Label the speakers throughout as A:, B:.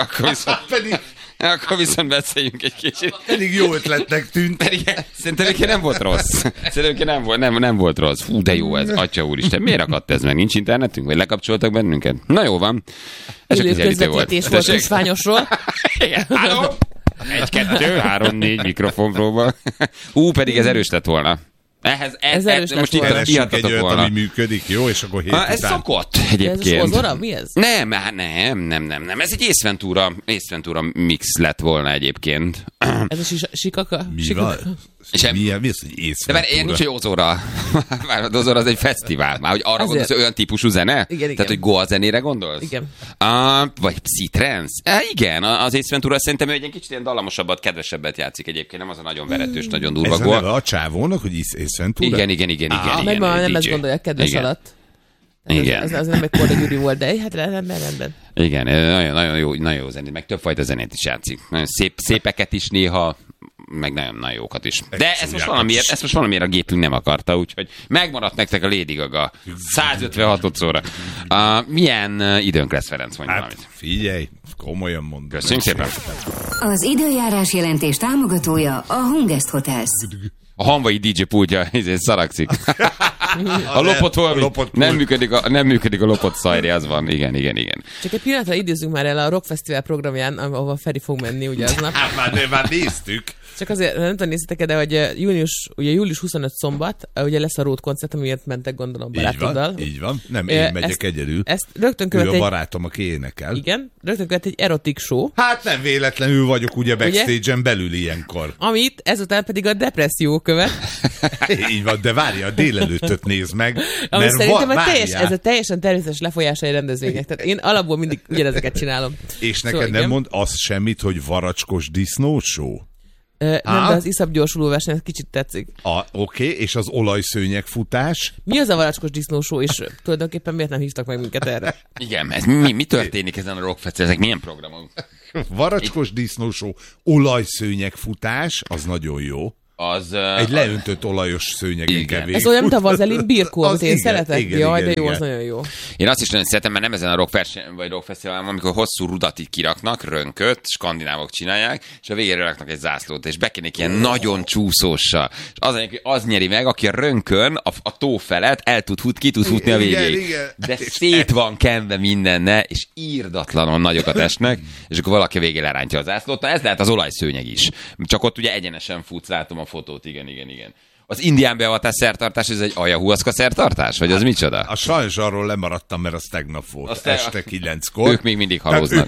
A: Akkor viszont beszéljünk egy kicsit.
B: Pedig jó ötletnek tűnt.
A: Pedig szerintem nem volt rossz. Szerintem nem volt rossz. Fú, de jó ez, atya úristen. Miért akadt ez meg? Nincs internetünk? Vagy lekapcsoltak bennünket? Na jó van.
C: Élő közvetítés volt Tusványosról.
A: Igen. Halló? 1, 2, 3, 4 mikrofon próba. Pedig ez erős lett volna. Ez most itt
B: egy olyat, ami működik, jó? És akkor
A: ez szokott egyébként.
C: Ez Ozora? Mi ez?
A: Nem. Ez egy Észventura mix lett volna egyébként.
C: Ez a sikaka?
B: Mi az, hogy Észventura?
A: De nincs, hogy Ozora. Az Ozora az egy fesztivál. Már hogy arra gondolsz, olyan típusú zene?
C: Igen.
A: Tehát, hogy Goa zenére gondolsz?
C: Igen.
A: Vagy Psytrance? Igen, az Észventura szerintem egy kicsit ilyen dallamosabbat, kedvesebbet játszik egyébként. Nem az a nagyon veretős, nagyon durva
B: Goa. Ez a csávónak, hogy Észventura?
A: Igen.
C: Meg ma nem ezt gondolják kedves alatt.
A: Igen.
C: Az nem egy Korda Gyuri volt, de hát rendben.
A: Igen, nagyon jó zenét, meg többfajta zenét is játszik. Nagyon szépeket is néha, meg nagyon jókat is. De ezt most valamiért a gépünk nem akarta, úgyhogy megmaradt nektek a Lady Gaga 156-szorra. Milyen időnk lesz, Ferenc, mondja valamit?
B: Figyelj, komolyan mondom.
A: Köszönjük szépen.
D: Az időjárás jelentés támogatója a Hungest Hotels.
A: A hanvai DJ pultja szaragszik. A lopott nem működik a lopott szajri, az van. Igen.
C: Csak egy pillanatra idézzünk már el a Rock Festival programján, ahova Feri fog menni ugye aznap.
B: Már néztük.
C: Csak azért, nem tudom, néztetek, de hogy július 25 szombat, ugye lesz a Road koncert, amiért mentek, gondolom, barátoddal.
B: Így van. Nem, én megyek egyedül.
C: Ezt rögtön követ
B: ő a barátom, aki énekel.
C: Igen, rögtön követ egy erotik show.
B: Hát nem véletlenül vagyok ugye backstage-en belül ilyenkor.
C: Amit ezután pedig a depresszió követ.
B: Így van, de várja, a délelőttöt nézd meg.
C: Ami szerintem ez a teljesen természetes lefolyása egy rendezvénynek. Tehát én alapból mindig ugyanezeket csinálom.
B: És neked nem mond az semmit, hogy varacskos disznóshow?
C: Nem, de az iszap gyorsuló verseny, ez kicsit tetszik.
B: Oké, és az olajszőnyeg futás?
C: Mi az a varacskos disznóshow, és tulajdonképpen miért nem hívtak meg minket erre?
A: Igen, ez mi történik ezen a Rock Festival? Ezek milyen programok?
B: Varacskos disznóshow, olajszőnyeg futás, az nagyon jó. Egy leöntött olajos szőnyegen kevés.
C: Ez olyan, mint a vazelin birkó, amit én szeretek. Jaj, de jó, az nagyon jó.
A: Én azt is nagyon szeretem, mert nem ezen a Rock Fesztiválon, amikor hosszú rudat így kiraknak, rönköt, skandinávok csinálják, és a végére raknak egy zászlót, és bekénik ilyen nagyon csúszóssal. És az nyeri meg, aki a rönkön, a tó felett ki tud futni a végéig.
B: Igen.
A: De szét van kenve mindenne, és írdatlanon nagyokat esnek, és akkor valaki a végére lerántja a zászlót. Na ez lehet az olajszőnyeg is. Csak ott ugye egyenesen futsz, látom a fotót, igen. Az indián beavatás szertartás, ez egy ayahuasca szertartás? Vagy az micsoda?
B: A sajnos arról lemaradtam, mert az tegnap volt. Este 9-kor.
A: Ők még mindig halóznak.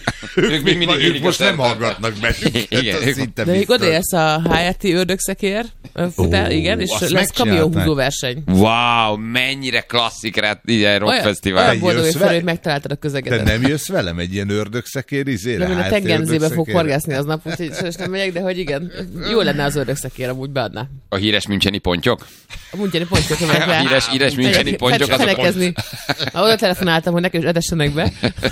B: Ők most nem hallgatnak meg.
C: De még odaérsz a HRT ördögszekér futál, igen, és lesz kamionhúzó verseny.
A: Wow, mennyire klasszik ilyen rockfesztivál.
C: Olyan boldog, hogy megtaláltad a közegedet.
B: De nem jössz velem egy ilyen ördögszekér izére?
C: Nem, én a tengerzébe fog horgászni aznap, úgyhogy nem megyek, de hogy igen, jó lenne az ördögszekér, amúgy beadná.
A: A híres müncheni pontyok?
C: A müncheni pontyok.
A: A híres müncheni pontyok.
C: Oda telefonáltam, hogy nekem is edessenek be.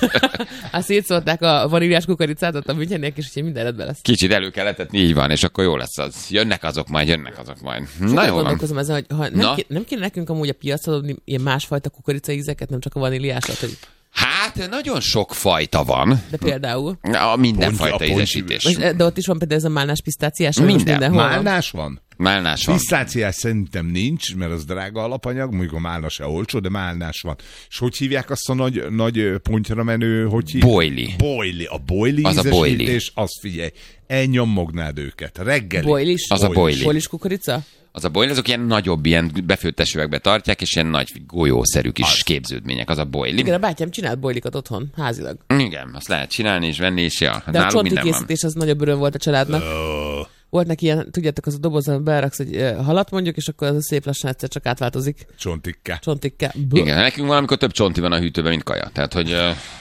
C: Hát szétszólták a vaníliás kukoricát, ott a müncheniek is, úgyhogy minden rendben lesz.
A: Kicsit elő kell etetni, így van, és akkor jó lesz az. Jönnek azok majd. Na jó van.
C: Gondolkozom ezen, hogy nem kéne nekünk amúgy a piacra adni ilyen másfajta kukoricaízeket, nem csak a vaníliásat, hogy...
A: Hát, nagyon sok fajta van.
C: De például?
A: Mindenfajta ízesítés.
C: De ott is van például ez a málnás pisztáciás?
B: Málnás van?
A: Málnás van.
B: Pisztáciás szerintem nincs, mert az drága alapanyag, mondjuk a málna se olcsó, de málnás van. És hogy hívják azt a nagy pontyra menő, hogy hívják?
A: Boily.
B: A boily
A: az
B: ízesítés, azt figyelj, elnyommognád őket. Reggeli.
C: Boilis?
A: Az a boily.
C: Boilis kukorica?
A: Az a boily, azok ilyen nagyobb, ilyen befőttes üvegbe tartják, és ilyen nagy golyószerű kis képződmények, az a boily.
C: Igen, a bátyám csinált boilikat otthon, házilag.
A: Igen, azt lehet csinálni és venni, és ja.
C: De a csonti készítés az nagyobb öröm volt a családnak. Volt neki ilyen, tudjátok, az a dobozban beraksz egy halat mondjuk, és akkor az szép lassan egyszer csak átváltozik.
B: Csontikká.
A: Igen, nekünk valamikor több csonti van a hűtőben, mint kaja. Tehát, hogy...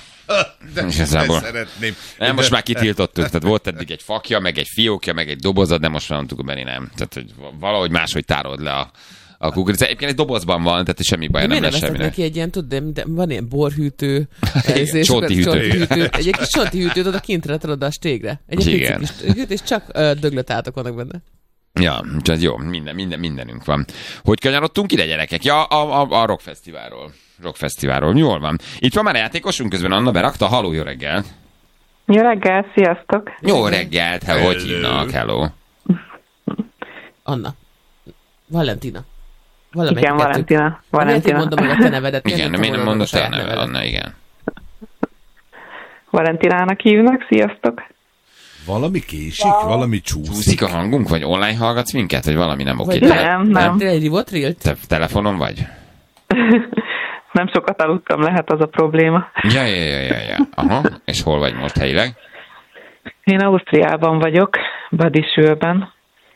B: De szeretném.
A: Nem, most már kitiltottuk. Tehát volt eddig egy fakja, meg egy fiókja, meg egy dobozat, de most már mondtuk, hogy nem. Tehát, hogy valahogy máshogy tárod le a kukorica. Egyébként egy dobozban van, tehát semmi baj nem lesz semminek.
C: Neki egy ilyen, tudod, de van ilyen borhűtő,
A: csonti hűtő.
C: Egy kis csonti hűtőt oda kintre tudod a stégre. Egy kis hűtő, és csak döglött átok vannak benne.
A: Ja, ez jó, mindenünk van. Hogy kanyarodtunk ide, gyerekek? Ja, a Rock Fesztiválról. Jól van. Itt van már a játékosunk, közben Anna berakta. Halló, jó reggel.
E: Jó reggel, sziasztok!
A: Jó reggelt, hogy hívnak, hello.
C: Anna. Valentina.
E: Igen, Valentina.
C: Valentina. Mondom meg a te nevedet.
A: Igen, de miért nem mondod te a nevedet, Anna, igen.
E: Valentinának hívnak, sziasztok!
B: Valami késik, valami csúszik.
A: Csúszik a hangunk, vagy online hallgatsz minket, vagy valami nem oké?
E: Nem.
C: Te egy rivotrilt?
A: Te telefonon vagy?
E: Nem sokat aludtam, lehet az a probléma.
A: Ja. Aha, és hol vagy most helyileg?
E: Én Ausztriában vagyok, Badisülben.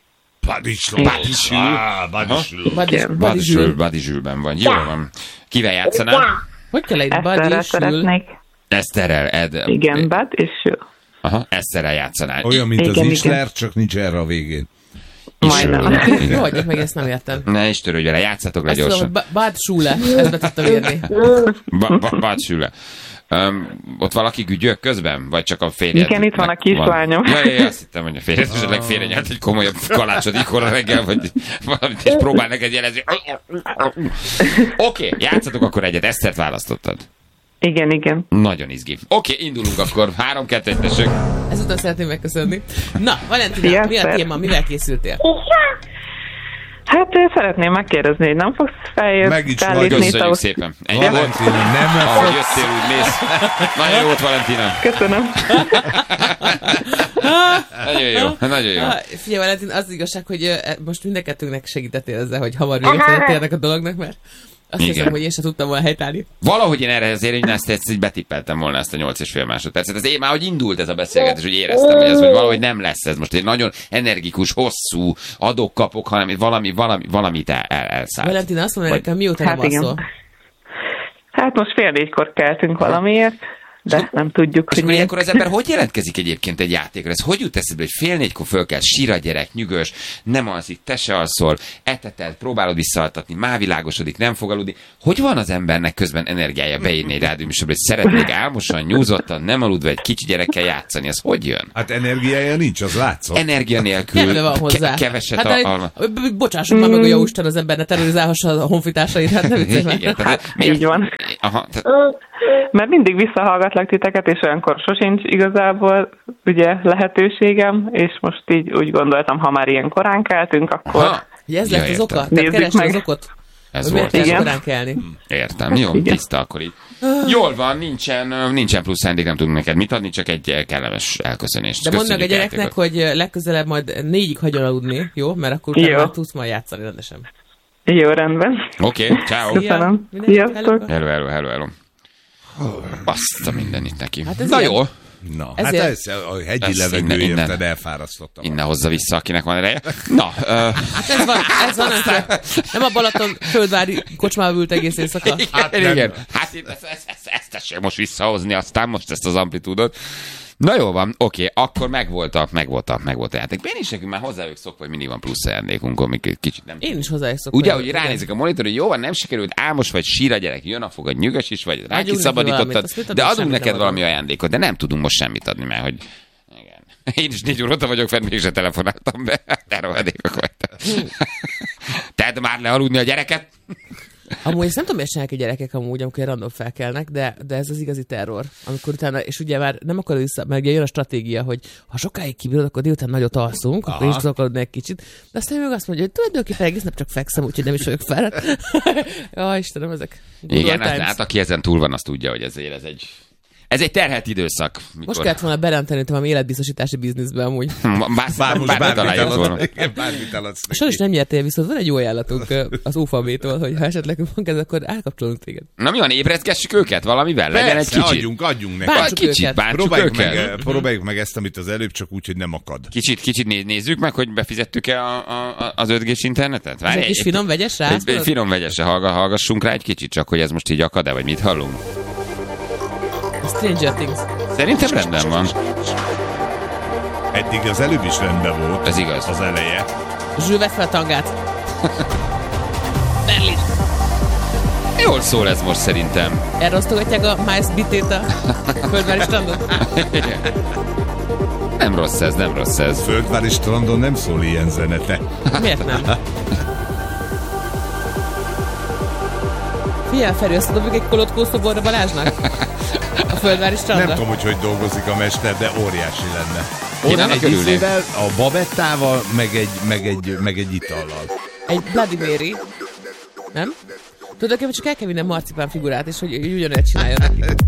A: Badisülben vagy. Jó van. Kivel játszanál?
C: Hogy kell egy
E: Eszterrel
C: Badisül?
E: szeretnék.
A: Eszterrel,
E: Igen, Badisül.
A: Aha, Eszterrel játszanál.
B: Olyan, mint az
E: Igen.
B: Isler, csak nincs erre a végén.
E: Majdnem.
C: Jó, hagyjuk meg, ezt nem értem.
A: Ne is törődj vele, játszatok le
C: Azt tudom,
A: gyorsan.
C: hogy Badisule, ezt be tudtam írni.
A: Badsüle. Ott valaki gügyök közben? Vagy csak a férjed?
E: Igen, itt van a kislányom.
A: Ja, azt hittem, hogy a férjed esetleg félrenyelt egy komolyabb kalácsot ikora reggel, vagy valamit, és próbál neked jelezni. Oké, játszatok akkor egyet. Esztert választottad.
E: Igen.
A: Nagyon izgi. Oké, indulunk akkor. 3-2-1, tessék.
C: Ezután szeretném megköszönni. Na, Valentina, mi a téma? Mivel készültél?
E: Hát szeretném megkérdezni, hogy nem fogsz
B: Meg is
E: feljutni
A: Köszönjük szépen. Ennyi volt.
B: Valentina, nem
A: Ahogy
B: fogsz.
A: jöttél, úgy mész. Nagyon jó volt, Valentina.
E: Köszönöm.
A: Nagyon jó.
C: Figyelj, Valentin, az igazság, hogy most mindenkettőnknek segítettél ezzel, hogy hamar véget vezettél ennek a dolognak, mert azt
A: Igen.
C: hiszem, hogy én sem tudtam volna helytállni.
A: Valahogy én erre azért én ezt így betippeltem volna ezt a 8,5 másodpercet. Ez én már, hogy indult ez a beszélgetés, hogy éreztem, hogy ez hogy valahogy nem lesz ez most egy nagyon energikus, hosszú adok-kapok, hanem valamit elszállt.
C: Valentina, azt mondja nekem, mióta nem
E: igen.
C: alszol?
E: Hát most 3:30 keltünk valamiért, de nem tudjuk,
A: És
E: hogy miért.
A: ilyenkor az ember hogy jelentkezik egyébként egy játékra? Ez hogy jut eszedbe, hogy 3:30 föl kell, sír a gyerek, nyugös, nem alszik, te se alszol, eteted, próbálod visszaaltatni, már világosodik, nem fog aludni. Hogy van az embernek közben energiája beírni egy rádióműsorba, hogy szeretnék álmosan, nyúzottan, nem aludva egy kicsi gyerekkel játszani? Ez hogy jön?
B: Hát energiája nincs, az látszott.
A: Energia nélkül,
C: Kedve van hozzá.
A: keveset
C: Bocsássuk már meg, hogy jó Isten, az ember ne terrorizálhassa a honfitársait, hát nem viccelj már.
A: Igen, tehát,
E: Így van.
A: Aha,
E: Mert mindig visszahallgatlak titeket, és olyankor sosincs igazából ugye lehetőségem, és most így úgy gondoltam, ha már ilyen korán keltünk, akkor
A: aha,
C: Hogy ez lett az
A: értem.
C: oka? Tehát
E: Nézzük
C: keresd
E: meg.
C: az okot?
A: Ez
C: Hogy miért
A: volt.
C: kell
E: Igen.
C: korán kelni?
A: Értem, jó, tiszta akkor így. Jól van, nincsen plusz szándék, nem tudunk neked mit adni, csak egy kellemes elköszönést.
C: De mondd meg a
A: Köszönjük
C: gyereknek,
A: játékot.
C: hogy legközelebb majd 4-ig hagyjon aludni, jó? Mert akkor utána
E: Jó.
C: már tudsz majd játszani rendesen.
E: jó, rendben.
A: Oké, ciao.
E: Köszönöm.
C: Mindenki
E: Sziasztok.
A: Hello. Azt a mindenit neki.
C: Hát ez
A: Na
C: ilyen.
A: jó,
B: Na, hát
C: Ezért-
B: ez a hegyi
A: Ez
B: levegő
A: innen-
B: érted, elfárasztottam.
A: innen hozza vissza, akinek van ereje. Na,
C: Hát ez van, amikor nem a Balaton földvári kocsmába ült egész éjszaka.
A: igen. Hát én ezt tessék most visszahozni, aztán most ezt az amplitúdot. Na jó van, oké, akkor megvolt a játék. Én is nekünk már hozzájuk szokva, hogy mindig van plusz ajándékunk, amik kicsit nem...
C: Én is hozzájuk szoktam.
A: Ugye, hogy ránézik a monitor, hogy jó van, nem sikerült, álmos vagy, sír a gyerek, jön a fogad, nyugas is vagy, rá
C: Adjunk neki
A: kiszabadítottad,
C: valamit, azt mit
A: de
C: adunk,
A: adunk
C: semmit
A: neked
C: nem
A: valami
C: adunk.
A: ajándékot, de nem tudunk most semmit adni, mert hogy... Igen. Én is 4 óta vagyok fenn, mégse telefonáltam be. Te rohadékok vagytok. Tedd már le aludni a gyereket.
C: Amúgy ezt nem tudom, miért csinálják a gyerekek amúgy, amikor random felkelnek, de ez az igazi terror. Amikor utána, és ugye már nem akar vissza, mert ugye jön a stratégia, hogy ha sokáig kibírod, akkor délután nagyot alszunk, akkor is tudok aludni egy kicsit. De aztán meg azt mondja, hogy tulajdonképpen egész nap csak fekszem, úgyhogy nem is vagyok fáradt. Ja, Istenem, ezek good
A: Igen,
C: old times.
A: hát aki ezen túl van, az tudja, hogy ez egy terhelt időszak.
C: Most kellett volna berenteni valami életbiztosítási bizniszbe amúgy.
B: Bár most
A: találjuk volna.
B: bármit eladsz neki.
C: Sajnos nem nyertél, viszont van egy jó ajánlatunk az UFAB-tól, hogy ha esetleg van ez, akkor elkapcsolunk téged.
A: Na mi van, ébreszgessük őket valamivel? Legyen egy
B: Persze,
A: kicsit.
B: adjunk neki.
C: Bántsuk
A: Kicsit
C: őket.
A: bántsuk
B: Próbáljuk
A: őket.
B: próbáljuk meg ezt, amit az előbb, csak úgy, hogy nem akad.
A: Kicsit nézzük meg, hogy befizettük-e az 5G-s internetet?
C: Ez egy kis finom vegyes rá?
A: Egy finom vegyesre hallgassunk rá egy kicsit, csak hogy ez most így akad-e, vagy mit hallunk?
C: A Stranger Things.
A: Szerintem rendben van.
B: Eddig az előbb is rendben volt.
A: Ez igaz.
B: Az eleje.
C: Zsül, vedd fel a tangát. Berlin.
A: Jól szól ez most szerintem.
C: Erre osztogatják a Miles Bitét a földvári strandon?
A: Nem rossz ez.
B: Földvári strandon nem szól ilyen zenete.
C: Miért nem? Figyelj, Feri, összedobjuk egy kolotkó szoborra Balázsnak? A Földvári strandra.
B: Nem tudom, hogy dolgozik a mester, de óriási lenne.
A: Én annak
B: egy
A: örülnék.
B: izével, a babettával, meg egy itallal.
C: Egy Bloody Mary. Nem? Tudod, hogy csak el kell vinnem marcipán figurát, és hogy ugyanolyan csináljon neki.